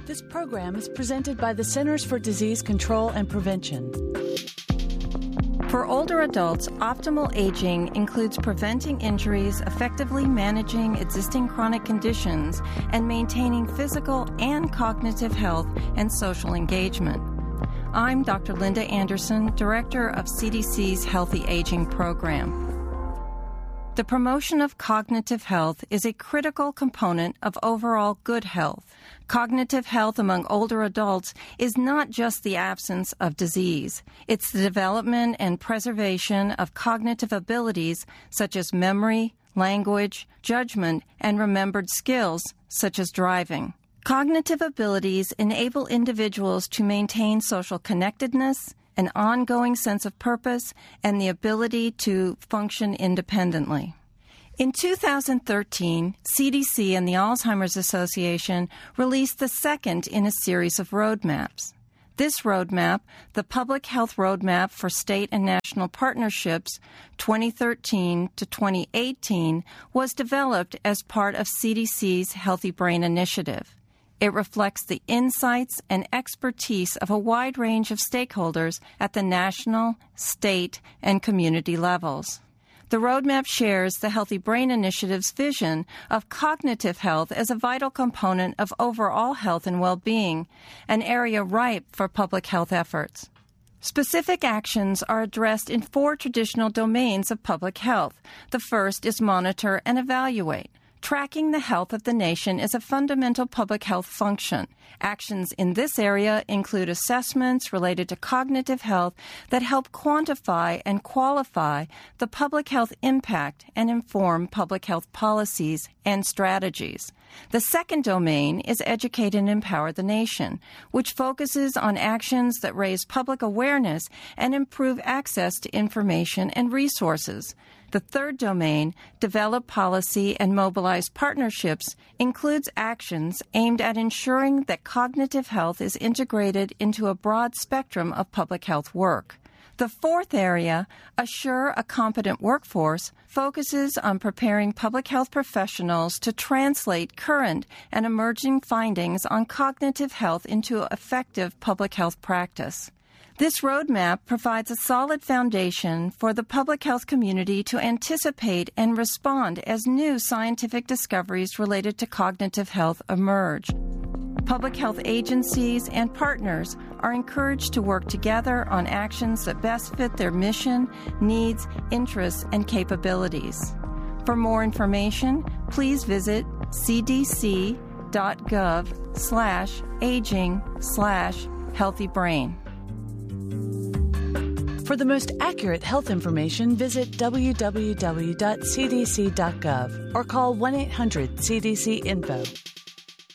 This program is presented by the Centers for Disease Control and Prevention. For older adults, optimal aging includes preventing injuries, effectively managing existing chronic conditions, and maintaining physical and cognitive health and social engagement. I'm Dr. Linda Anderson, Director of CDC's Healthy Aging Program. The promotion of cognitive health is a critical component of overall good health. Cognitive health among older adults is not just the absence of disease. It's the development and preservation of cognitive abilities such as memory, language, judgment, and remembered skills such as driving. Cognitive abilities enable individuals to maintain social connectedness, an ongoing sense of purpose, and the ability to function independently. In 2013, CDC and the Alzheimer's Association released the second in a series of roadmaps. This roadmap, the Public Health Roadmap for State and National Partnerships 2013 to 2018, was developed as part of CDC's Healthy Brain Initiative. It reflects the insights and expertise of a wide range of stakeholders at the national, state, and community levels. The roadmap shares the Healthy Brain Initiative's vision of cognitive health as a vital component of overall health and well-being, an area ripe for public health efforts. Specific actions are addressed in 4 traditional domains of public health. The first is monitor and evaluate. Tracking the health of the nation is a fundamental public health function. Actions in this area include assessments related to cognitive health that help quantify and qualify the public health impact and inform public health policies and strategies. The second domain is educate and empower the nation, which focuses on actions that raise public awareness and improve access to information and resources. The third domain, develop policy and mobilize partnerships, includes actions aimed at ensuring that cognitive health is integrated into a broad spectrum of public health work. The fourth area, assure a competent workforce, focuses on preparing public health professionals to translate current and emerging findings on cognitive health into effective public health practice. This roadmap provides a solid foundation for the public health community to anticipate and respond as new scientific discoveries related to cognitive health emerge. Public health agencies and partners are encouraged to work together on actions that best fit their mission, needs, interests, and capabilities. For more information, please visit cdc.gov/aging/healthybrain. For the most accurate health information, visit www.cdc.gov or call 1-800-CDC-INFO.